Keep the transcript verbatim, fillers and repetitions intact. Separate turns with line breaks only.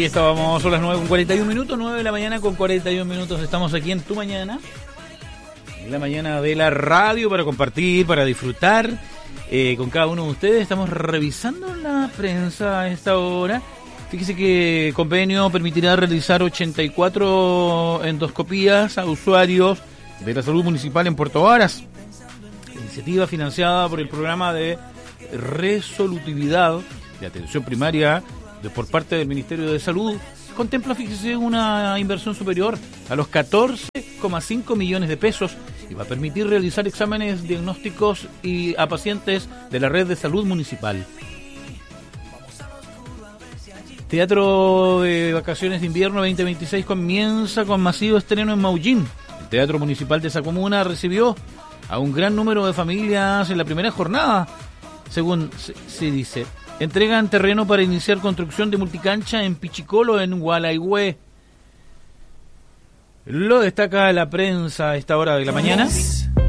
Aquí estábamos, son las nueve con cuarenta y un minutos, nueve de la mañana con cuarenta y un minutos. Estamos aquí en Tu Mañana, en la mañana de la radio, para compartir, para disfrutar eh, con cada uno de ustedes. Estamos revisando la prensa a esta hora. Fíjese que el convenio permitirá realizar ochenta y cuatro endoscopías a usuarios de la salud municipal en Puerto Varas. Iniciativa financiada por el programa de resolutividad de atención primaria de, por parte del Ministerio de Salud. Contempla, fíjese, una inversión superior a los catorce coma cinco millones de pesos y va a permitir realizar exámenes diagnósticos y a pacientes de la red de salud municipal. Teatro de Vacaciones de Invierno veinte veintiséis comienza con masivo estreno en Maullín. El Teatro Municipal de esa comuna recibió a un gran número de familias en la primera jornada. Según se, se dice, entregan terreno para iniciar construcción de multicancha en Pichicolo, en Gualaihue. Lo destaca la prensa a esta hora de la mañana.